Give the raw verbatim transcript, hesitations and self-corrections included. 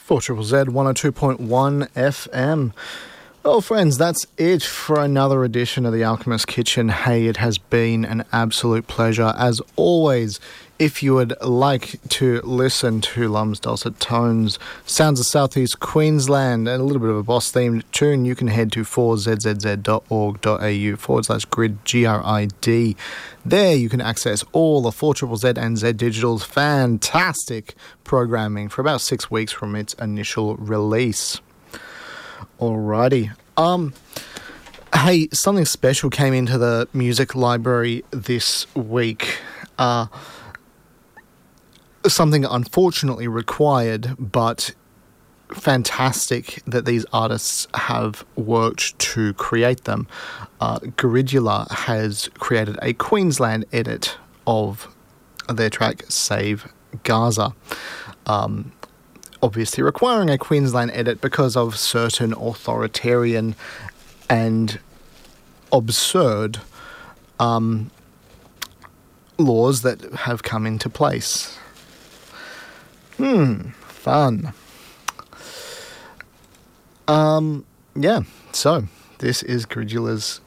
four Z Z one oh two point one F M. Well, friends, that's it for another edition of The Alchemist Kitchen. Hey, it has been an absolute pleasure. As always, if you would like to listen to Lum's Dulcet Tones, sounds of Southeast Queensland, and a little bit of a boss-themed tune, you can head to four z z z dot org dot a u forward slash grid, G R I D. There you can access all the four Z Z and Z Digital's fantastic programming for about six weeks from its initial release. Alrighty. Um, hey, something special came into the music library this week. Uh, something unfortunately required, but fantastic that these artists have worked to create them. Uh, Garidula has created a Queensland edit of their track Save Gaza. Um... obviously requiring a Queensland edit because of certain authoritarian and absurd um, laws that have come into place. Hmm, fun. Um, yeah, so this is Garidula's